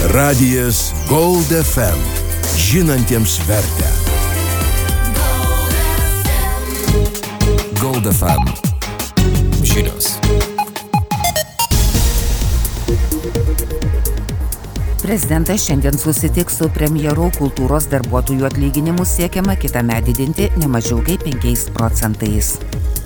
Radijas Gold FM. Žinantiems vertę. Gold FM. Žinios. Prezidentas šiandien susitiks su premjeru. Kultūros darbuotojų atlyginimus siekiama kitąmet didinti ne mažiau kaip 5%.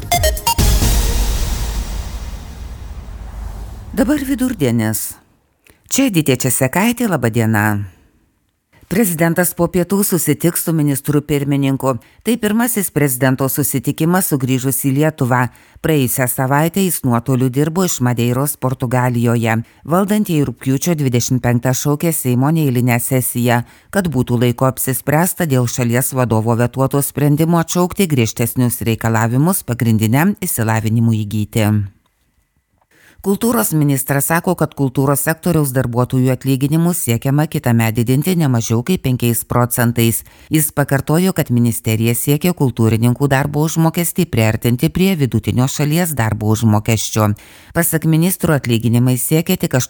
Dabar vidurdienis. Čia Edita Česekaitė, laba diena. Prezidentas po pietų susitiks su ministru pirmininku. Tai pirmasis prezidento susitikimas sugrįžus į Lietuvą. Praėjusią savaitę jis nuotoliu dirbo iš Madeiros, Portugalijoje. Valdantieji rugpjūčio 25 šaukė Seimo neeilinę sesiją, kad būtų laiko apsispręsta dėl šalies vadovo vetuoto sprendimo atšaukti griežtesnius reikalavimus pagrindiniam išsilavinimui įgyti. Kultūros ministras sako, kad kultūros sektoriaus darbuotojų atlyginimus siekiama kitąmet didinti ne mažiau kaip 5%. Jis pakartojo, kad ministerija siekia kultūrininkų darbo užmokestį priartinti prie vidutinio šalies darbo užmokesčio. Pasak ministro, atlyginimai siekia tik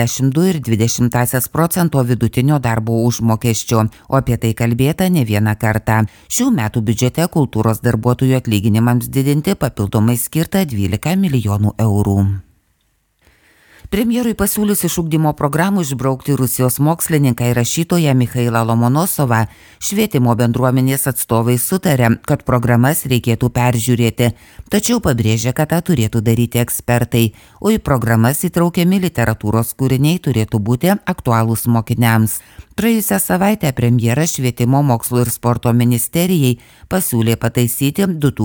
82,2% vidutinio darbo užmokesčio, o apie tai kalbėta ne vieną kartą. Šių metų biudžete kultūros darbuotojų atlyginimams didinti papildomai skirta 12 milijonų eurų. Premjerui pasiūlius iš ugdymo programų išbraukti Rusijos mokslininką ir rašytoją Michailą Lomonosovą, švietimo bendruomenės atstovai sutarė, kad programas reikėtų peržiūrėti, tačiau pabrėžė, kad tą turėtų daryti ekspertai, o į programas įtraukiami literatūros kūriniai turėtų būti aktualūs mokiniams. Praėjusią savaitę premjeras švietimo, mokslo ir sporto ministerijai pasiūlė pataisyti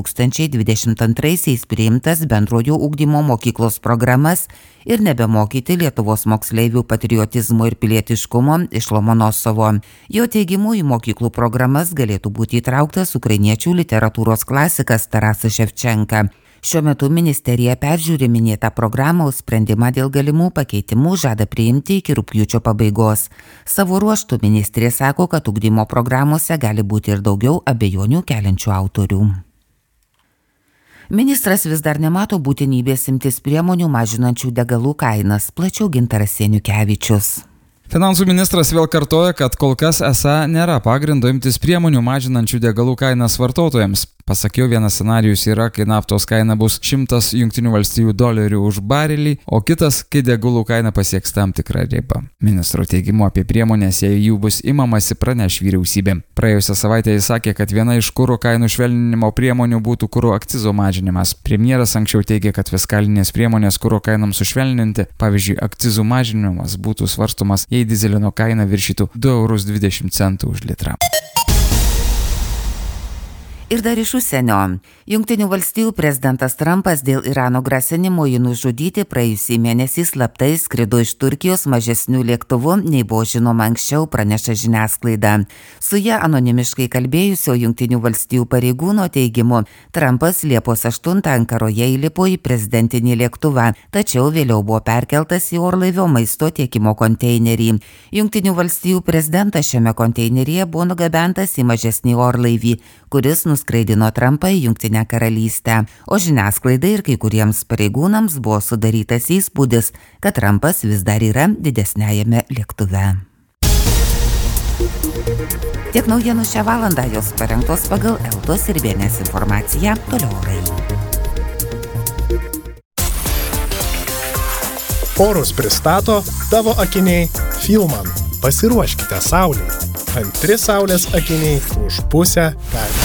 2022 priimtas bendrojo ugdymo mokyklos programas ir nebemokyti Lietuvos moksleivių patriotizmo ir pilietiškumo iš Lomonosovo. Jo teigimu, į mokyklų programas galėtų būti įtrauktas ukrainiečių literatūros klasikas Tarasas Ševčenka. Šiuo metu ministerija peržiūri minėtą programą, o sprendimą dėl galimų pakeitimų žada priimti iki rugpjūčio pabaigos. Savo ruožtu ministrė sako, kad ugdymo programuose gali būti ir daugiau abejonių keliančių autorių. Ministras vis dar nemato būtinybės imtis priemonių mažinančių degalų kainas, plačiau Gintaras Seniukevičius. Finansų ministras vėl kartoja, kad kol kas esą nėra pagrindo imtis priemonių mažinančių degalų kainas vartotojams. Pasak jo, vienas scenarijus yra, kai naftos kaina bus $100 JAV už barelį, o kitas, kai degalų kaina pasieks tam tikrą ribą. Ministro teigimu apie priemonės, jei jų bus imamasi, praneš vyriausybė. Praėjusią savaitę jis sakė, kad viena iš kuro kainų švelninimo priemonių būtų kuro akcizo mažinimas. Premjeras anksčiau teigė, kad fiskalinės priemonės kuro kainoms sušvelninti, pavyzdžiui, akcizų mažinimas, būtų svarstomas, jei dyzelino kaina viršytų €2,20 už litrą. Ir dar iš užsienio. Jungtinių valstijų prezidentas Trumpas dėl Irano grasinimo jį nužudyti praėjusį mėnesį slaptai skrido iš Turkijos mažesnių lėktuvų, nei buvo žinoma anksčiau, praneša žiniasklaida. Su ja anonimiškai kalbėjusio Jungtinių valstijų pareigūno teigimu, Trumpas Liepos 8 Ankaroje įlipo į prezidentinį lėktuvą, tačiau vėliau buvo perkeltas į orlaivio maisto tiekimo konteinerį. Jungtinių valstijų prezidentas šiame konteineryje buvo nugabentas į mažesnį orlaivį, kuris nuskraidino Trumpą į Jungtinę karalystę, o žiniasklaidai ir kai kuriems pareigūnams buvo sudarytas įspūdis, kad Trumpas vis dar yra didesniajame lėktuve. Tiek naujienų šią valandą, jos parengtos pagal Eltos ir Bėnės informaciją, toliau orai. Orus pristato tavo akiniai Filman. Pasiruoškite saulei. Antri saulės akiniai už pusę kainų.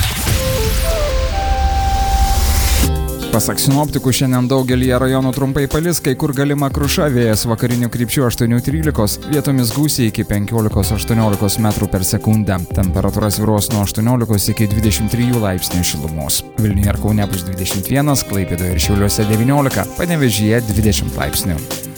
Pasak sinoptikų, šiandien daugelyje rajonų trumpai palis, kai kur galima kruša, vėjas vakarinių krypčių 8-13, vietomis gūsiai iki 15-18 metrų per sekundę. Temperatūra svyruos nuo 18 iki 23 laipsnių šilumos. Vilniuje ir Kaune bus 21, Klaipėdoje ir Šiauliuose 19, Panevėžyje 20 laipsnių.